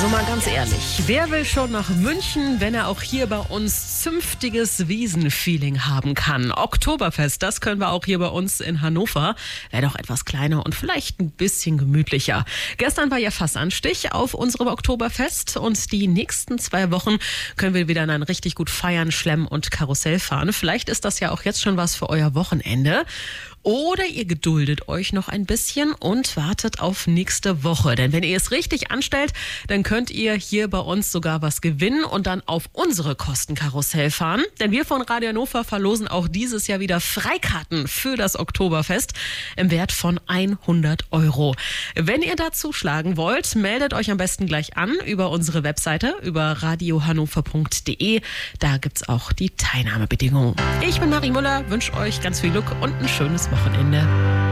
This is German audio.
Also mal ganz ehrlich, wer will schon nach München, wenn er auch hier bei uns zünftiges Wiesenfeeling haben kann? Oktoberfest, das können wir auch hier bei uns in Hannover. Wäre doch etwas kleiner und vielleicht ein bisschen gemütlicher. Gestern war ja Fassanstich auf unserem Oktoberfest und die nächsten 2 Wochen können wir wieder dann richtig gut feiern, schlemmen und Karussell fahren. Vielleicht ist das ja auch jetzt schon was für euer Wochenende. Oder ihr geduldet euch noch ein bisschen und wartet auf nächste Woche. Denn wenn ihr es richtig anstellt, dann könnt ihr hier bei uns sogar was gewinnen und dann auf unsere Kosten Karussell fahren. Denn wir von Radio Hannover verlosen auch dieses Jahr wieder Freikarten für das Oktoberfest im Wert von 100 €. Wenn ihr da zuschlagen wollt, meldet euch am besten gleich an über unsere Webseite, über radiohannover.de. Da gibt's auch die Teilnahmebedingungen. Ich bin Marie Müller, wünsche euch ganz viel Glück und ein schönes Wochenende.